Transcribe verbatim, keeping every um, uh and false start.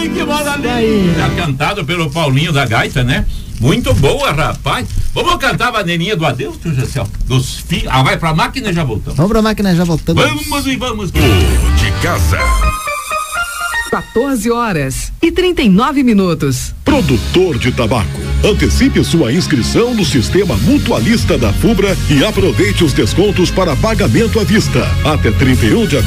Ai, que moda linda! Cantado pelo Paulinho da Gaita, né? Muito boa, rapaz. Vamos cantar a bandeirinha do adeus, tio Gessel? Dos filhos. Ah, vai pra máquina e já voltamos. Vamos pra máquina e já voltamos. Vamos e vamos. O de casa. quatorze horas e trinta e nove minutos. Produtor de tabaco. Antecipe sua inscrição no sistema mutualista da FUBRA e aproveite os descontos para pagamento à vista. Até trinta e um de agosto.